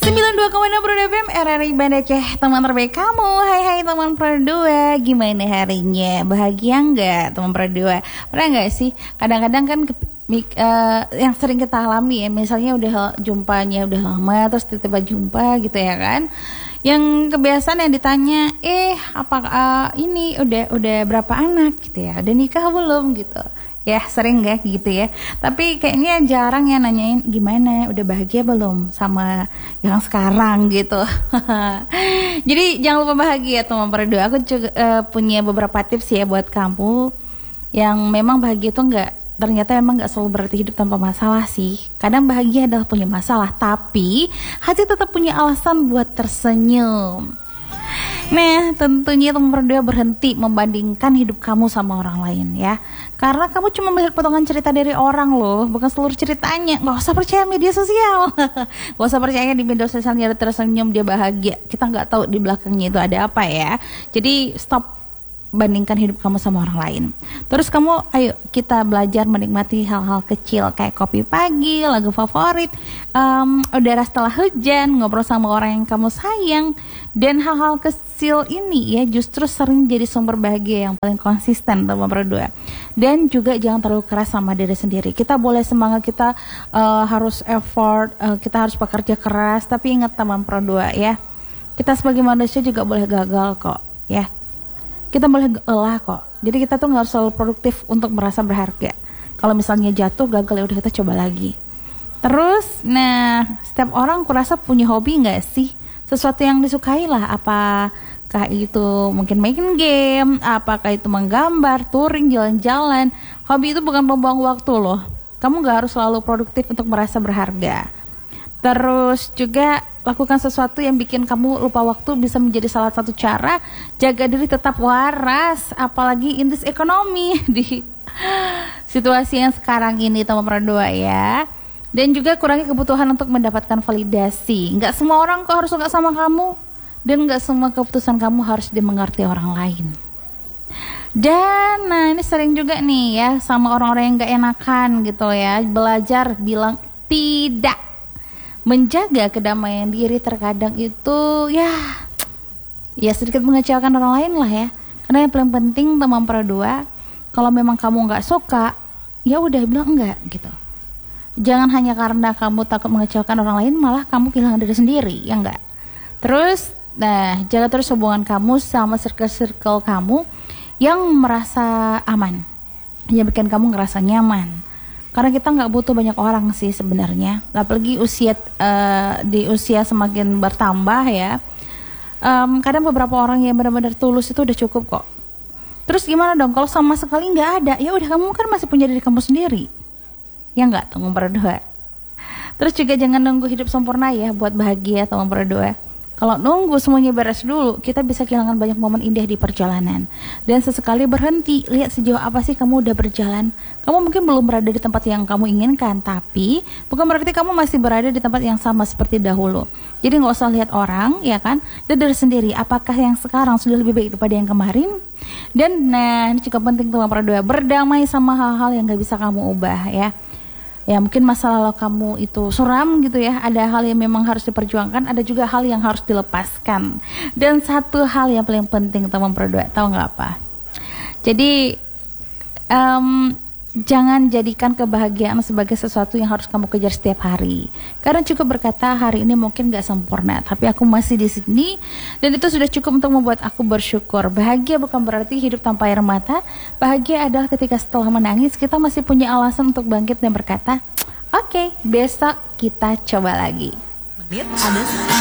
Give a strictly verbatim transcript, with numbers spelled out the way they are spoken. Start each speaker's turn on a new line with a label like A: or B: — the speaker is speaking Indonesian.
A: sembilan puluh dua koma enam Pro F M R R I Banda Aceh, teman terbaik kamu. Hai hai teman Pro dua, gimana harinya? Bahagia nggak teman Pro dua? Pernah nggak sih kadang-kadang kan ke, uh, yang sering kita alami ya, misalnya udah jumpanya udah lama terus tiba-tiba jumpa gitu ya kan, yang kebiasaan yang ditanya, eh apa uh, ini udah udah berapa anak gitu ya, udah nikah belum gitu ya, sering gak gitu ya. Tapi kayaknya jarang yang nanyain gimana, udah bahagia belum sama yang sekarang gitu. Jadi jangan lupa bahagia teman berdua. Aku juga uh, punya beberapa tips ya buat kamu yang memang bahagia itu nggak, ternyata memang nggak selalu berarti hidup tanpa masalah sih. Kadang bahagia adalah punya masalah, tapi hati tetap punya alasan buat tersenyum. Nah, tentunya teman berdua berhenti membandingkan hidup kamu sama orang lain ya. Karena kamu cuma melihat potongan cerita dari orang loh, bukan seluruh ceritanya. Gak usah percaya media sosial. Gak usanya percaya di media sosialnya ada tersenyum, dia bahagia. Kita gak tahu di belakangnya itu ada apa ya. Jadi stop bandingkan hidup kamu sama orang lain. Terus kamu, ayo kita belajar menikmati hal-hal kecil kayak kopi pagi, lagu favorit, um, udara setelah hujan, ngobrol sama orang yang kamu sayang. Dan hal-hal kecil ini ya justru sering jadi sumber bahagia yang paling konsisten teman berdua. Dan juga jangan terlalu keras sama diri sendiri. Kita boleh semangat, kita uh, harus effort, uh, kita harus bekerja keras. Tapi ingat teman berdua ya, kita sebagai manusia juga boleh gagal kok ya. Kita boleh lelah kok. Jadi kita tuh nggak harus selalu produktif untuk merasa berharga. Kalau misalnya jatuh, gagal, ya udah kita coba lagi. Terus, nah setiap orang kurasa punya hobi nggak sih? Sesuatu yang disukai lah. Apakah itu mungkin main game, apakah itu menggambar, touring, jalan-jalan. Hobi itu bukan membuang waktu loh. Kamu nggak harus selalu produktif untuk merasa berharga. Terus juga lakukan sesuatu yang bikin kamu lupa waktu, bisa menjadi salah satu cara jaga diri tetap waras, apalagi in this ekonomi di situasi yang sekarang ini teman berdua ya. Dan juga kurangi kebutuhan untuk mendapatkan validasi. Nggak semua orang kok harus suka sama kamu, dan nggak semua keputusan kamu harus dimengerti orang lain. Dan nah ini sering juga nih ya sama orang-orang yang nggak enakan gitu ya, belajar bilang tidak. Menjaga kedamaian diri terkadang itu ya ya sedikit mengecewakan orang lain lah ya. Karena yang paling penting teman berdua, kalau memang kamu nggak suka, ya udah bilang enggak gitu. Jangan hanya karena kamu takut mengecewakan orang lain, malah kamu kehilangan diri sendiri, ya enggak. Terus, nah jaga terus hubungan kamu sama circle-circle kamu yang merasa aman, yang bikin kamu ngerasa nyaman. Karena kita nggak butuh banyak orang sih sebenarnya, apalagi usia uh, di usia semakin bertambah ya. Um, kadang beberapa orang yang benar-benar tulus itu udah cukup kok. Terus gimana dong kalau sama sekali nggak ada? Ya udah, kamu kan masih punya diri kamu sendiri, ya nggak teman berdua. Terus juga jangan nunggu hidup sempurna ya buat bahagia teman berdua. Kalau nunggu semuanya beres dulu, kita bisa kehilangan banyak momen indah di perjalanan. Dan sesekali berhenti, lihat sejauh apa sih kamu udah berjalan. Kamu mungkin belum berada di tempat yang kamu inginkan, tapi bukan berarti kamu masih berada di tempat yang sama seperti dahulu. Jadi nggak usah lihat orang, ya kan? Lihat dari sendiri, apakah yang sekarang sudah lebih baik daripada yang kemarin? Dan nah, ini juga penting teman berdua, berdamai sama hal-hal yang nggak bisa kamu ubah ya. Ya mungkin masa lalu kamu itu suram gitu ya, ada hal yang memang harus diperjuangkan, ada juga hal yang harus dilepaskan. Dan satu hal yang paling penting teman berdua, tahu nggak apa? Jadi um, jangan jadikan kebahagiaan sebagai sesuatu yang harus kamu kejar setiap hari. Karena cukup berkata hari ini mungkin gak sempurna, tapi aku masih di sini, dan itu sudah cukup untuk membuat aku bersyukur. Bahagia bukan berarti hidup tanpa air mata. Bahagia adalah ketika setelah menangis kita masih punya alasan untuk bangkit dan berkata, oke, okay, besok kita coba lagi. Menit ada